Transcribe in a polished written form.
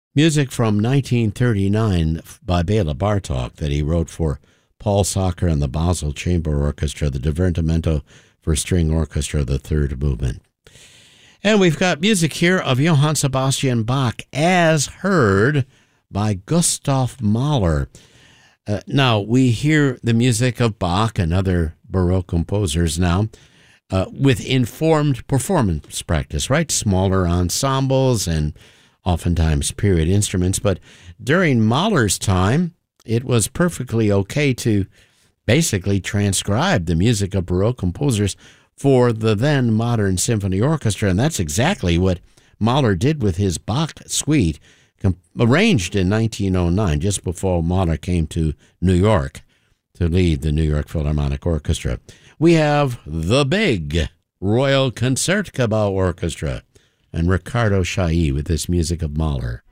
Music from 1939 by Bela Bartok that he wrote for Paul Socher and the Basel Chamber Orchestra, the Divertimento for String Orchestra, the third movement. And we've got music here of Johann Sebastian Bach as heard by Gustav Mahler. Now, we hear the music of Bach and other Baroque composers now with informed performance practice, right? Smaller ensembles and oftentimes period instruments. But during Mahler's time, it was perfectly okay to basically transcribe the music of Baroque composers for the then modern symphony orchestra. And that's exactly what Mahler did with his Bach suite, arranged in 1909, just before Mahler came to New York to lead the New York Philharmonic Orchestra. We have the big Royal Concertgebouw Orchestra and Ricardo Chailly with this music of Mahler.